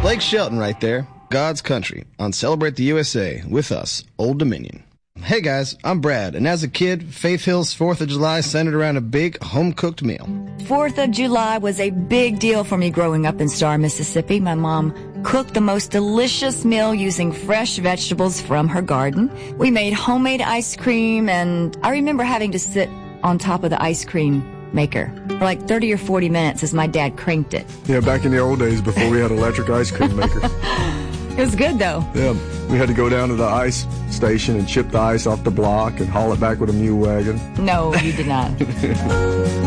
Blake Shelton right there. God's Country on Celebrate the USA with us, Old Dominion. Hey guys, I'm Brad, and as a kid, Faith Hill's 4th of July centered around a big home-cooked meal. 4th of July was a big deal for me growing up in Star, Mississippi. My mom cooked the most delicious meal using fresh vegetables from her garden. We made homemade ice cream, and I remember having to sit on top of the ice cream maker for like 30 or 40 minutes as my dad cranked it. Yeah, back in the old days before we had electric ice cream maker. It was good, though. Yeah, we had to go down to the ice station and chip the ice off the block and haul it back with a mule wagon. No, you did not.